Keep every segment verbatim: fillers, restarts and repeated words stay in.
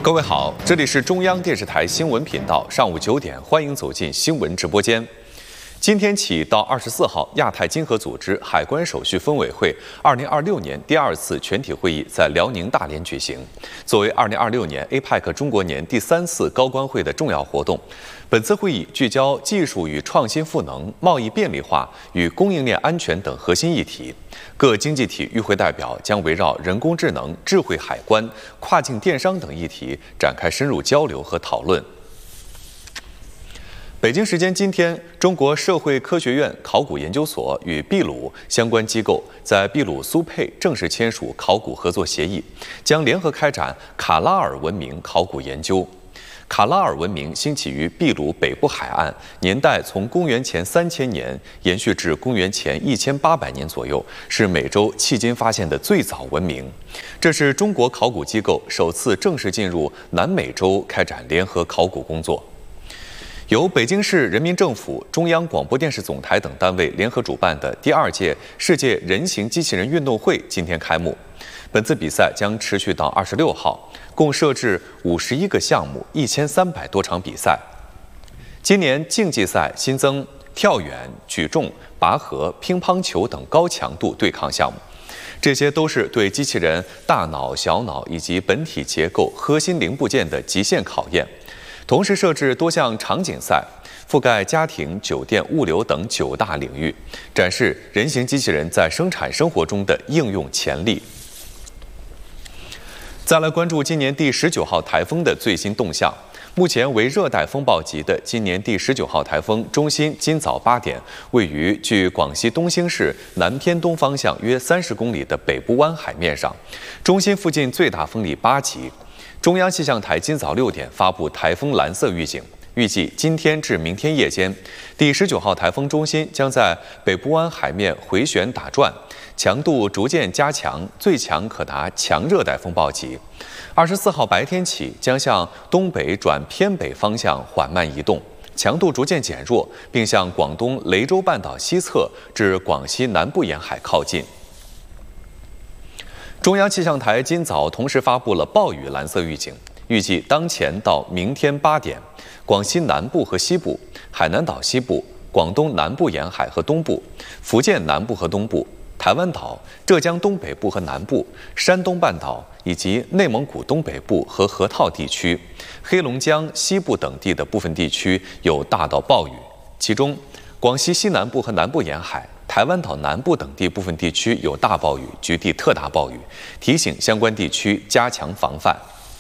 各位好，这里是中央电视台新闻频道，上午九点，欢迎走进新闻直播间。今天起到二十四号，亚太经合组织海关手续分委会二零二六年第二次全体会议在辽宁大连举行。作为二零二六年 A P E C 中国年第三次高官会的重要活动，本次会议聚焦技术与创新赋能、贸易便利化与供应链安全等核心议题。各经济体与会代表将围绕人工智能、智慧海关、跨境电商等议题展开深入交流和讨论。北京时间今天，中国社会科学院考古研究所与秘鲁相关机构在秘鲁苏佩正式签署考古合作协议，将联合开展卡拉尔文明考古研究。卡拉尔文明兴起于秘鲁北部海岸，年代从公元前三千年延续至公元前一千八百年左右，是美洲迄今发现的最早文明。这是中国考古机构首次正式进入南美洲开展联合考古工作。由北京市人民政府、中央广播电视总台等单位联合主办的第二届世界人形机器人运动会今天开幕。本次比赛将持续到二十六号，共设置五十一个项目，一千三百多场比赛。今年竞技赛新增跳远、举重、拔河、乒乓球等高强度对抗项目，这些都是对机器人大脑、小脑以及本体结构核心零部件的极限考验。同时设置多项场景赛，覆盖家庭、酒店、物流等九大领域，展示人形机器人在生产生活中的应用潜力。再来关注今年第十九号台风的最新动向。目前为热带风暴级的今年第十九号台风中心，今早八点位于距广西东兴市南偏东方向约三十公里的北部湾海面上，中心附近最大风力八级。中央气象台今早六点发布台风蓝色预警，预计今天至明天夜间，第十九号台风中心将在北部湾海面回旋打转，强度逐渐加强，最强可达强热带风暴级。二十四号白天起将向东北转偏北方向缓慢移动，强度逐渐减弱，并向广东雷州半岛西侧至广西南部沿海靠近。中央气象台今早同时发布了暴雨蓝色预警，预计当前到明天八点，广西南部和西部、海南岛西部、广东南部沿海和东部、福建南部和东部、台湾岛、浙江东北部和南部、山东半岛以及内蒙古东北部和河套地区、黑龙江西部等地的部分地区有大到暴雨，其中广西西南部和南部沿海、台湾岛南部等地部分地区有大暴雨，局地特大暴雨，提醒相关地区加强防范。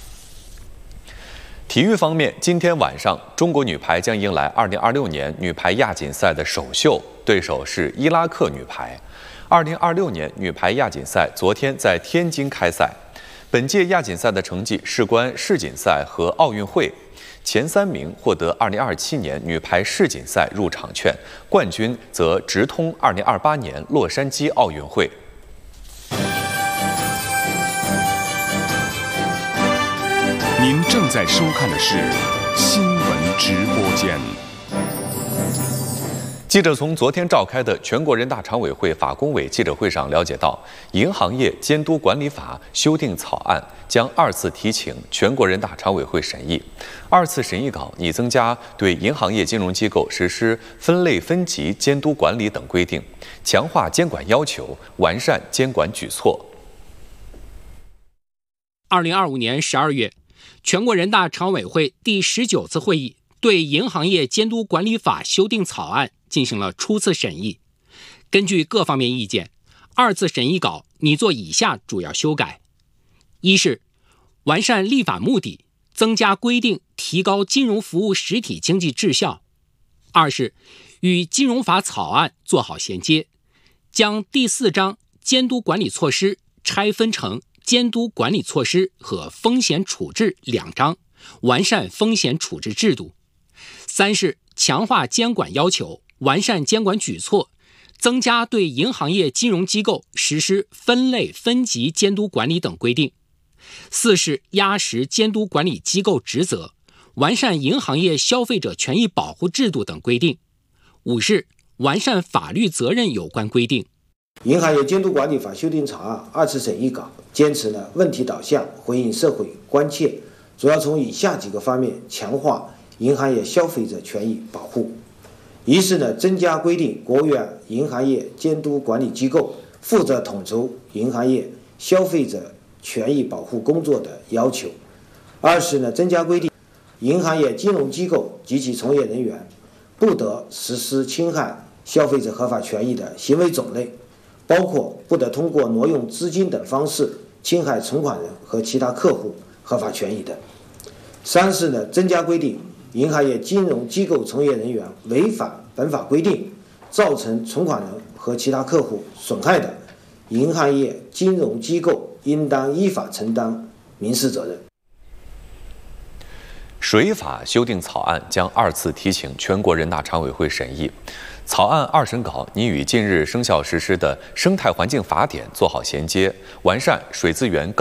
体育方面，今天晚上，中国女排将迎来二零二六年女排亚锦赛的首秀，对手是伊拉克女排。二零二六年女排亚锦赛昨天在天津开赛，本届亚锦赛的成绩事关世锦赛和奥运会。前三名获得二零二七年女排世锦赛入场券，冠军则直通二零二八年洛杉矶奥运会。 您正在收看的是新闻直播间。 记者从昨天召开的全国人大常委会法工委记者会上了解到，银行业监督管理法修订草案将二次提请全国人大常委会审议。二次审议稿拟增加对银行业金融机构实施分类分级监督管理等规定，强化监管要求，完善监管举措。 二零二五年十二月，全国人大常委会第十九次会议对银行业监督管理法修订草案进行了初次审议。根据各方面意见，二次审议稿拟做以下主要修改：一是完善立法目的，增加规定，提高金融服务实体经济质效；二是与金融法草案做好衔接，将第四章监督管理措施拆分成监督管理措施和风险处置两章，完善风险处置制度；三是强化监管要求，完善监管举措，增加对银行业金融机构实施分类分级监督管理等规定；四是压实监督管理机构职责，完善银行业消费者权益保护制度等规定；五是完善法律责任有关规定。 银行业监督管理法修订草案二次审议稿坚持了问题导向，回应社会关切， 主要从以下几个方面强化银行业消费者权益保护。一是呢，增加规定国务院银行业监督管理机构负责统筹银行业消费者权益保护工作的要求；二是呢，增加规定银行业金融机构及其从业人员不得实施侵害消费者合法权益的行为种类，包括不得通过挪用资金等方式侵害存款人和其他客户合法权益的；三是呢，增加规定银行业金融机构从业人员违反本法规定，造成存款人和其他客户损害的，银行业金融机构应当依法承担民事责任。 水法修订草案将二次提请全国人大常委会审议。草案二审稿拟与近日生效实施的《生态环境法典》做好衔接，完善水资源